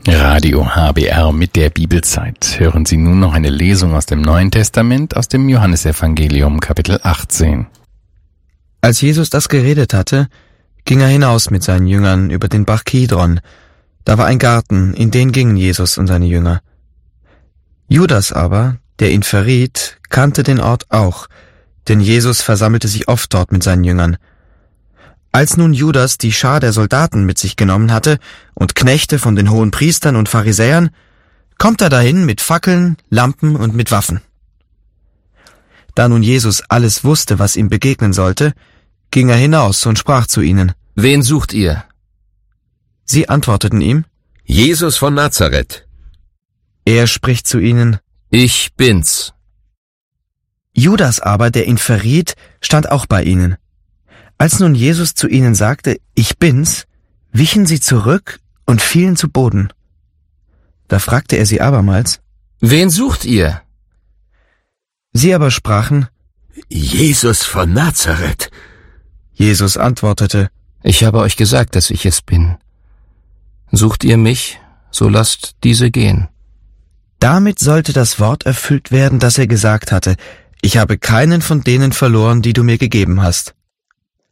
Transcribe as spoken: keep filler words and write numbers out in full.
Radio H B R mit der Bibelzeit. Hören Sie nun noch eine Lesung aus dem Neuen Testament, aus dem Johannesevangelium, Kapitel achtzehn. Als Jesus das geredet hatte, ging er hinaus mit seinen Jüngern über den Bach Kidron. Da war ein Garten, in den gingen Jesus und seine Jünger. Judas aber, der ihn verriet, kannte den Ort auch, denn Jesus versammelte sich oft dort mit seinen Jüngern. Als nun Judas die Schar der Soldaten mit sich genommen hatte und Knechte von den hohen Priestern und Pharisäern, kommt er dahin mit Fackeln, Lampen und mit Waffen. Da nun Jesus alles wusste, was ihm begegnen sollte, ging er hinaus und sprach zu ihnen: »Wen sucht ihr?« Sie antworteten ihm: »Jesus von Nazareth.« Er spricht zu ihnen: »Ich bin's.« Judas aber, der ihn verriet, stand auch bei ihnen. Als nun Jesus zu ihnen sagte: »Ich bin's«, wichen sie zurück und fielen zu Boden. Da fragte er sie abermals: »Wen sucht ihr?« Sie aber sprachen: »Jesus von Nazareth.« Jesus antwortete: »Ich habe euch gesagt, dass ich es bin. Sucht ihr mich, so lasst diese gehen.« Damit sollte das Wort erfüllt werden, das er gesagt hatte: »Ich habe keinen von denen verloren, die du mir gegeben hast.«